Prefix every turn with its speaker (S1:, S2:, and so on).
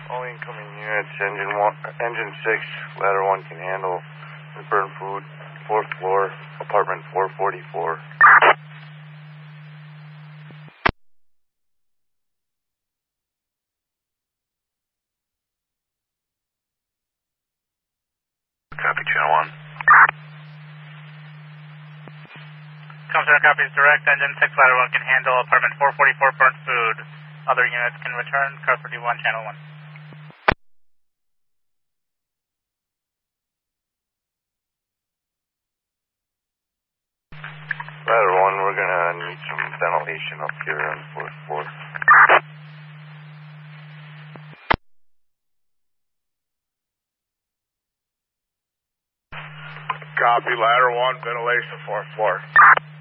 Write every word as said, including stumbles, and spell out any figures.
S1: All incoming units, engine one, engine six, ladder one can handle burn food, fourth floor, apartment four forty-four.
S2: Copy, channel one.
S3: Comcenter copies direct, engine six, ladder one can handle, apartment four forty-four, burnt food. Other units can return, car thirty-one, channel one.
S1: Ladder one, we're gonna need some ventilation up here on the fourth floor.
S2: Copy, ladder one, ventilation, fourth floor.